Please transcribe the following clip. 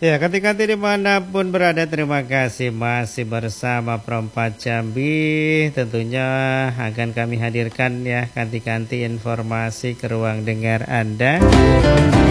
Ya, kanti-kanti dimanapun berada, terima kasih masih bersama Perempat Jambi. Tentunya akan kami hadirkan ya kanti-kanti informasi ke ruang dengar Anda.